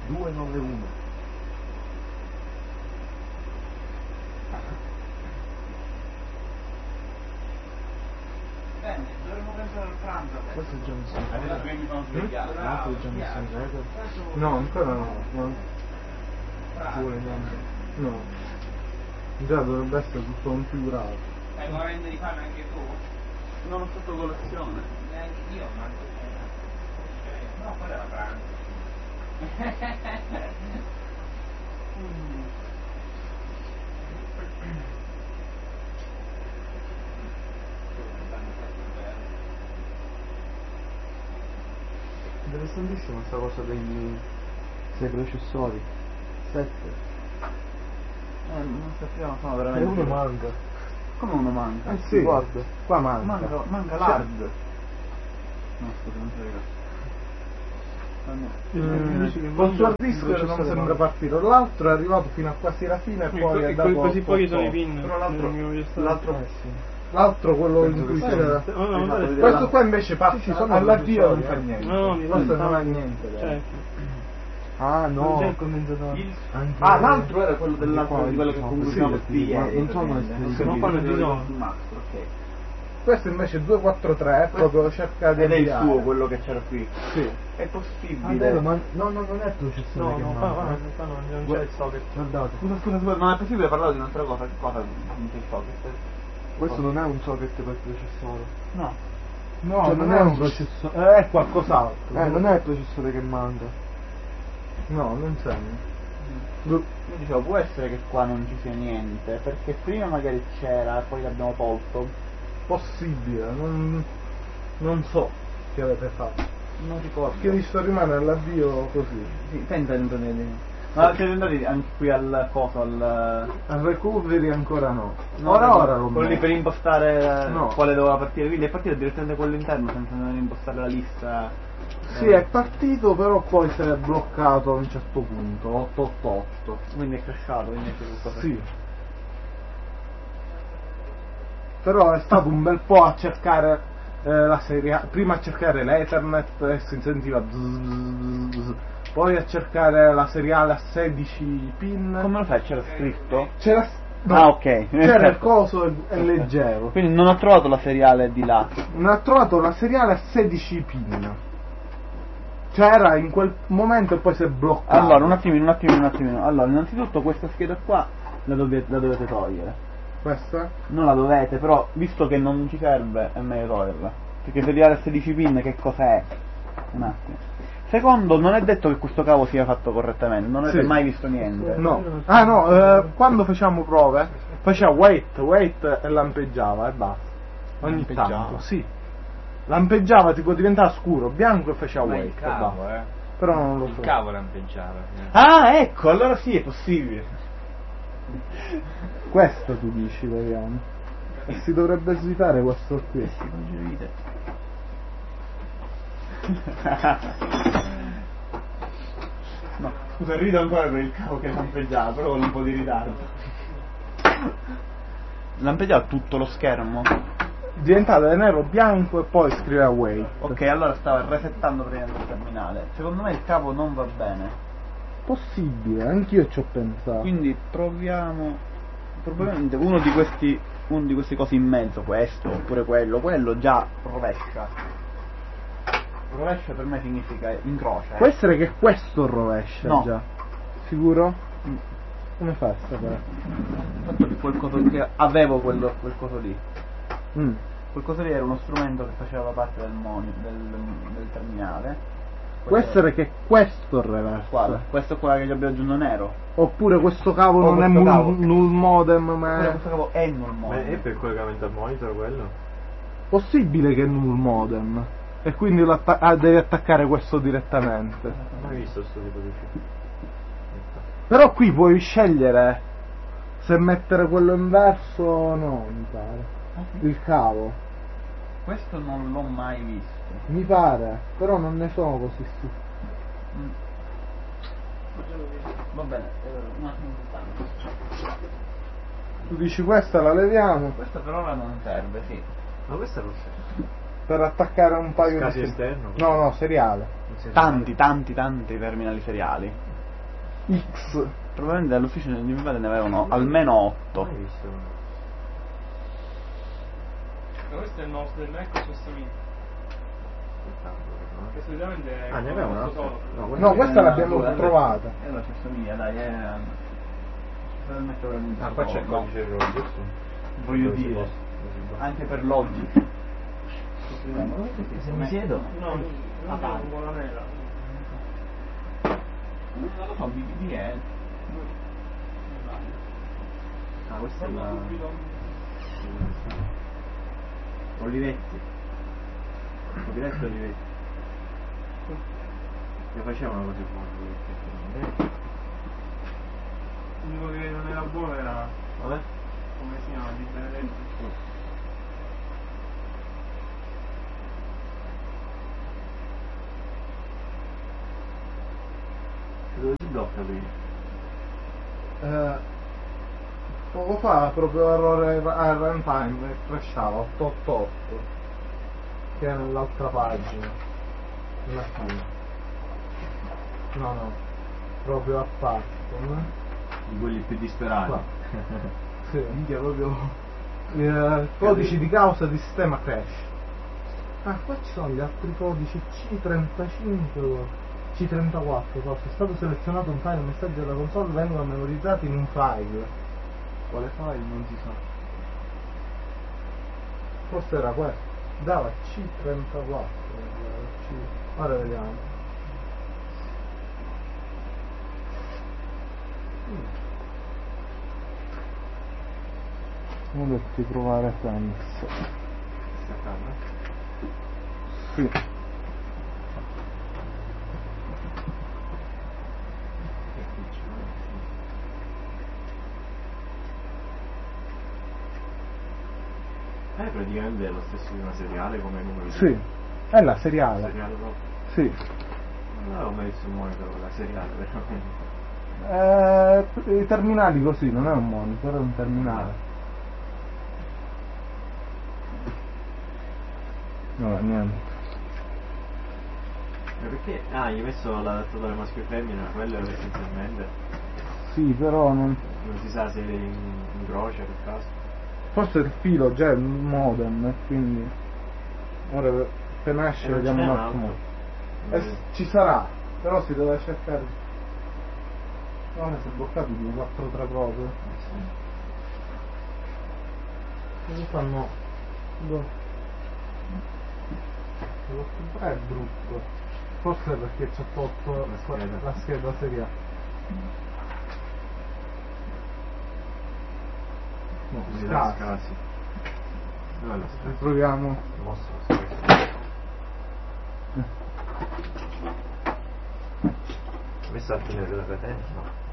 291. Bene, dovremmo pensare al pranzo. Questo è già messo in Adesso che mi fanno svegliare. l'altro è già messo in record. No, ancora no. Ci vuole niente. No. Già dovrebbe essere tutto configurato. Stai morendo di fame anche tu? Non ho fatto colazione. Neanche io, ma... No, quello era pranzo. Dove standissimo questa cosa dei processori? 7. Non sappiamo, sono E veramente... uno manca. Come uno manca? Sì, Guarda. qua manca. Manca l'hard. No, scusa, non so Col suo disco non sembra partire, l'altro è arrivato fino a quasi la fine e poi è dato Così pochi sono i 8. pin. Però l'altro l'altro quello in cui c'era. Questo qua invece passa all'avvio non fa niente. No, questo non ha niente. Certo. Ah no. C'è il condensatore. Ah, l'altro era quello dell'altro di quello che Sì, concludevamo ieri. non sono non quello di no. ok. Questo invece è 243, è proprio cerca di Ed è il avviare. suo quello che c'era qui. Sì. È Ah, possibile. vero, ma no, non è il processore No, che no, manca. eh. qua non c'è il socket. Guardate. Scusa, non è possibile parlare di un'altra cosa? Che cosa? Non c'è il socket? Questo non è un socket per il processore. No. No, Cioè, non è un processore, è qualcos'altro. Non è il processore che manca. No, non sembra. Io dicevo, può essere che qua non ci sia niente, perché prima magari c'era, poi l'abbiamo tolto. Possibile, non so che avete fatto. Non ricordo. Perché ho visto rimanere all'avvio così. Sì, tenta di entrare. Ma siete andati anche qui al coso, al Al recovery ancora no. no, ora lo quello lì metto. per impostare No. quale doveva partire, quindi è partito direttamente quello interno senza andare a impostare la lista. Sì, è partito, però poi si è bloccato a un certo punto, 888. Quindi è crashato, quindi è tutto. Sì. Però è stato un bel po' a cercare la serie, prima a cercare l'Ethernet e si sentiva zzz, poi a cercare la seriale a 16 pin. Come lo fai? C'era scritto? C'era Ah, ok. C'era il coso e leggevo. Quindi non ho trovato la seriale di là. Non ha trovato la seriale a 16 pin. C'era in quel momento e poi si è bloccato. Allora, un attimino. Allora, innanzitutto questa scheda qua la dovete togliere. Questa? Non la dovete, però visto che non ci serve è meglio toglierla. Perché seriale a 16 pin che cos'è? Un attimo. Secondo, non è detto che questo cavo sia fatto correttamente, non avete mai visto niente. No. Ah no, quando facciamo prove faceva wait e lampeggiava e basta. Ogni tanto, sì. Lampeggiava, tipo diventava scuro, bianco e faceva Ma il wait e cavo, basta. Però non lo Il so. cavo lampeggiava. Ah, ecco, allora sì, è possibile. Questo tu dici, vediamo. E si dovrebbe svitare questo qui. No, scusa, rido ancora per il cavo che lampeggiava, però con un po' di ritardo. Lampeggiava tutto lo schermo? Diventava nero bianco e poi scriveva wait. Ok, allora stava resettando praticamente il terminale. Secondo me il cavo non va bene. Possibile, anch'io ci ho pensato. Quindi proviamo. Probabilmente uno di questi cosi in mezzo, questo oppure quello già rovescia. Rovescia per me significa incrocia. Può essere che questo rovescia No. già. Sicuro? Come fa a sapere? Il fatto che quel coso che avevo quel coso lì. Quel coso lì era uno strumento che faceva parte del terminale. Può essere che questo reversa. Quale? Questo qua che gli abbiamo aggiunto nero. Oppure questo cavo non questo è cavo. null modem, ma Quello è questo cavo è null Ma modem. è per collegamento al monitor quello? possibile che è null modem. E quindi devi attaccare questo direttamente. Non ho mai visto questo tipo di film. Però qui puoi scegliere se mettere quello inverso o no, mi pare. Il cavo. Questo non l'ho mai visto. Mi pare, però non ne sono così su. Va bene, un attimo soltanto. Tu dici questa la leviamo Questo per ora non serve, sì. Ma questo non c'è. per attaccare un paio Scasi di... esterno? No, seriale. Tanti terminali seriali. X. Probabilmente all'ufficio di mio padre ne avevano almeno 8. Mai visto? Ma questo è il mouse del Mac su Samir. Che solitamente è Ah, ne aveva una? questo solo. No, questa l'abbiamo trovata. È la stessa mia, dai, Ah, qua c'è il codice errore, giusto? Voglio Dove si dire, può- dove si può- anche per logica. Se mi siedo? No, non è un buona nera. Non lo so, di è. Ah, questa è la... Olivetti. Olivetti, Olivetti. Che facevano così buone. L'unico che non era buono era, Vabbè. come si chiama, di Benedetti. Dove si blocca qui? Poco fa proprio errore a runtime crashava 888 che è nell'altra pagina alla fine. No, proprio a parte, no? Di quelli più disperati. Qua. Sì, minchia proprio codici di causa di sistema crash. Ah, qua ci sono gli altri codici C35 C34 forse è stato selezionato un file, messaggi della console vengono memorizzati in un file. Quale file? Non si sa. Forse era questo. Dava C34. Ora vediamo. Non devo provare Fenix. Sì. Praticamente è lo stesso di una seriale come numero di... Sì, è la seriale. Seriale proprio. Sì. Non avevo mai visto un monitor con la seriale, veramente. I terminali così, non è un monitor, è un terminale. No, niente. Perché? Ah, gli hai messo l'adattatore maschio e femmina, quello essenzialmente. Sì, però non... Non si sa se incrocia per caso. Forse il filo già è il modem, e quindi... Ora appena esce non vediamo ce un n'è un attimo. altro? Ci sarà, però si deve cercare. No, si è bloccato 243 proprio. Cosa fanno? È brutto. Forse perché ci ha tolto la scheda seria. No, Scassi. No, la scassi. riproviamo. Messa a tenere la catenza.